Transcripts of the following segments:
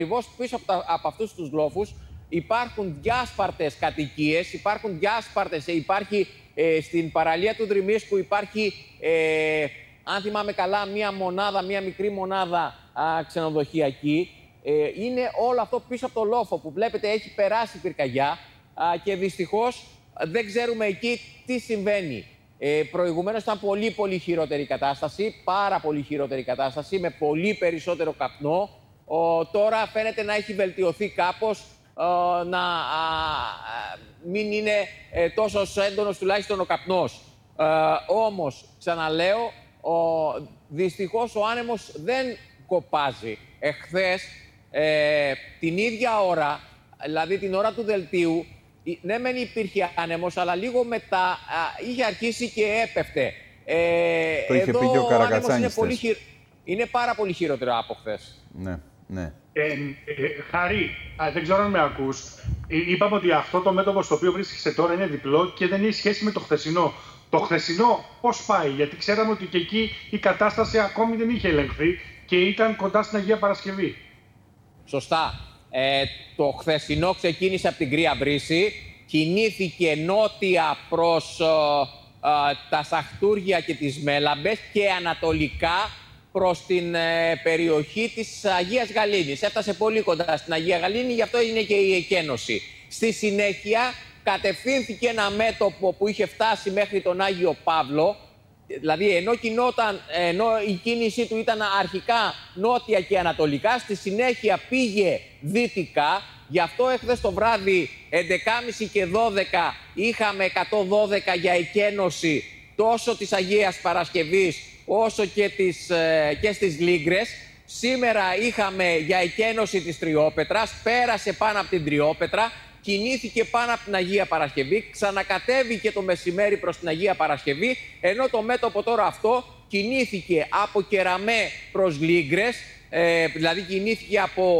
ακριβώς πίσω από αυτούς τους λόφους υπάρχουν διάσπαρτες κατοικίες, υπάρχουν διάσπαρτες, υπάρχει στην παραλία του Δρυμίσκου υπάρχει, αν θυμάμαι καλά, μία μικρή μονάδα ξενοδοχειακή. Είναι όλο αυτό πίσω από το λόφο που βλέπετε έχει περάσει πυρκαγιά και δυστυχώς δεν ξέρουμε εκεί τι συμβαίνει. Προηγουμένως ήταν πολύ χειρότερη κατάσταση, πάρα πολύ χειρότερη κατάσταση, με πολύ περισσότερο καπνό. Τώρα φαίνεται να έχει βελτιωθεί κάπως, να μην είναι τόσο έντονος τουλάχιστον ο καπνός. Όμως, ξαναλέω, δυστυχώς ο άνεμος δεν κοπάζει. Εχθές, την ίδια ώρα, δηλαδή την ώρα του δελτίου, ναι μεν υπήρχε άνεμος, αλλά λίγο μετά είχε αρχίσει και έπεφτε. Το είχε πει και ο Καρακατσάνης. Είναι πάρα πολύ χειρότερο από χθες. Ναι, ναι. Χάρη, δεν ξέρω αν με ακούς. Είπαμε ότι αυτό το μέτωπο στο οποίο βρίσκεσαι τώρα είναι διπλό και δεν έχει σχέση με το χθεσινό. Το χθεσινό πώς πάει? Γιατί ξέραμε ότι και εκεί η κατάσταση ακόμη δεν είχε ελεγχθεί και ήταν κοντά στην Αγία Παρασκευή. Σωστά. Το χθεσινό ξεκίνησε από την Κρύα Βρύση, κινήθηκε νότια προς τα Σαχτούργια και τις Μέλαμπες και ανατολικά προς την περιοχή της Αγίας Γαλήνης. Έφτασε πολύ κοντά στην Αγία Γαλήνη, γι' αυτό έγινε και η εκένωση. Στη συνέχεια κατευθύνθηκε ένα μέτωπο που είχε φτάσει μέχρι τον Άγιο Παύλο, δηλαδή ενώ η κίνησή του ήταν αρχικά νότια και ανατολικά, στη συνέχεια πήγε δυτικά. Γι' αυτό εχθές το βράδυ 11.30 και 12 είχαμε 112 για εκένωση τόσο της Αγίας Παρασκευής όσο και στις Λίγκρες. Σήμερα είχαμε για εκένωση της Τριόπετρας, πέρασε πάνω από την Τριόπετρα, κινήθηκε πάνω από την Αγία Παρασκευή, ξανακατέβηκε το μεσημέρι προς την Αγία Παρασκευή, ενώ το μέτωπο τώρα αυτό κινήθηκε από Κεραμέ προς Λίγκρες, δηλαδή κινήθηκε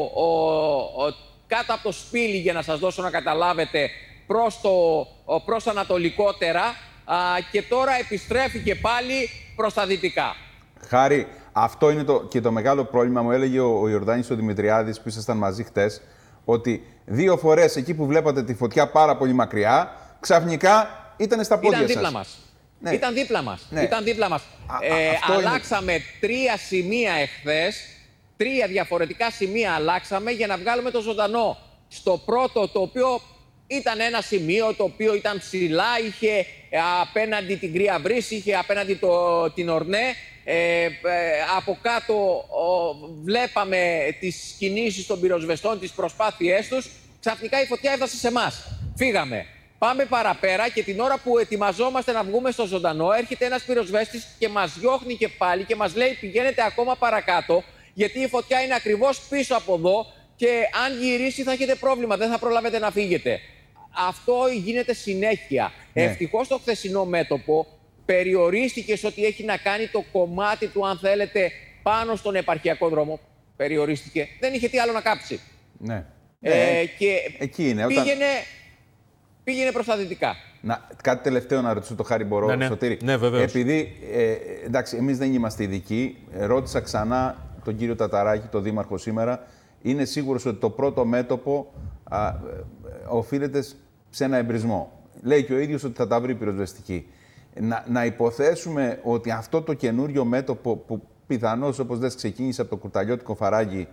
κάτω από το Σπήλι, για να σας δώσω να καταλάβετε, προς ανατολικότερα, και τώρα επιστρέφει και πάλι προς τα δυτικά. Χάρη, αυτό είναι και το μεγάλο πρόβλημα. Μου έλεγε ο Ιορδάνης ο Δημητριάδης που ήσασταν μαζί χτες, ότι 2 φορές εκεί που βλέπατε τη φωτιά πάρα πολύ μακριά, ξαφνικά ήταν στα πόδια σας. Ήταν δίπλα μας. Ναι. Ήταν δίπλα μας. Ναι. Ήταν δίπλα μας. Αλλάξαμε 3 σημεία εχθές, 3 διαφορετικά σημεία αλλάξαμε για να βγάλουμε το ζωντανό. Στο πρώτο, το οποίο ήταν ένα σημείο το οποίο ήταν ψηλά, είχε απέναντι την Κρύα Βρύση, είχε απέναντι την Ορνέ. Από κάτω βλέπαμε τις κινήσεις των πυροσβεστών, τις προσπάθειές τους. Ξαφνικά η φωτιά έφτασε σε εμάς. Φύγαμε. Πάμε παραπέρα και την ώρα που ετοιμαζόμαστε να βγούμε στο ζωντανό, έρχεται ένας πυροσβέστης και μας διώχνει και πάλι και μας λέει: πηγαίνετε ακόμα παρακάτω, γιατί η φωτιά είναι ακριβώς πίσω από εδώ και αν γυρίσει θα έχετε πρόβλημα, δεν θα προλάβετε να φύγετε. Αυτό γίνεται συνέχεια. Ναι. Ευτυχώς το χθεσινό μέτωπο περιορίστηκε σε ό,τι έχει να κάνει το κομμάτι του, αν θέλετε, πάνω στον επαρχιακό δρόμο. Περιορίστηκε. Δεν είχε τι άλλο να κάψει. Ναι. Και εκεί είναι. πήγαινε προς τα δυτικά. Κάτι τελευταίο να ρωτήσω το Χάρη, μπορώ, ναι. Σωτήρη. Ναι, βεβαίως. Επειδή, εντάξει, εμείς δεν είμαστε ειδικοί, ρώτησα ξανά τον κύριο Ταταράκη, τον δήμαρχο σήμερα, είναι σίγουρος ότι το πρώτο μέτωπο οφείλεται σε ένα εμπρισμό. Λέει και ο ίδιος ότι θα τα βρει πυροσβεστική. Να υποθέσουμε ότι αυτό το καινούριο μέτωπο που πιθανώς, όπως δεν ξεκίνησε από το κουρταλιώτικο φαράγγι,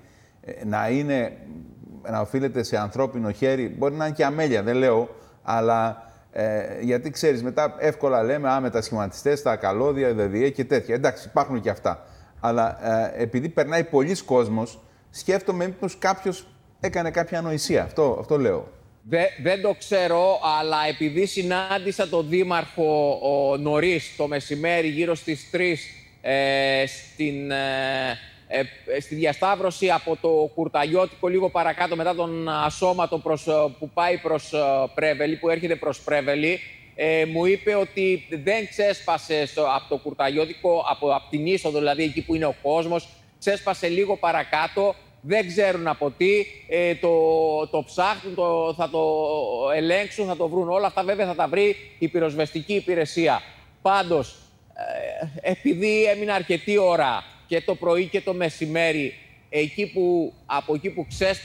να οφείλεται σε ανθρώπινο χέρι, μπορεί να είναι και αμέλεια, δεν λέω, αλλά γιατί ξέρεις, μετά εύκολα λέμε μετασχηματιστές, τα καλώδια, ΔΔΕ και τέτοια. Εντάξει, υπάρχουν και αυτά. Αλλά επειδή περνάει πολλής κόσμος, σκέφτομαι μήπως κάποιος έκανε κάποια ανοησία. Αυτό λέω. Δεν το ξέρω, αλλά επειδή συνάντησα τον Δήμαρχο νωρίς το μεσημέρι, γύρω στις 3, στη διασταύρωση από το Κουρταλιώτικο, λίγο παρακάτω μετά τον Ασώματο που πάει προς Πρέβελη, που έρχεται προς Πρέβελη, μου είπε ότι δεν ξέσπασε από το Κουρταλιώτικο, από την είσοδο, δηλαδή εκεί που είναι ο κόσμος, ξέσπασε λίγο παρακάτω. Δεν ξέρουν από τι, το ψάχνουν, θα το ελέγξουν, θα το βρουν. Όλα αυτά βέβαια θα τα βρει η πυροσβεστική υπηρεσία. Πάντως, επειδή έμεινα αρκετή ώρα και το πρωί και το μεσημέρι, από εκεί που ξέσπασε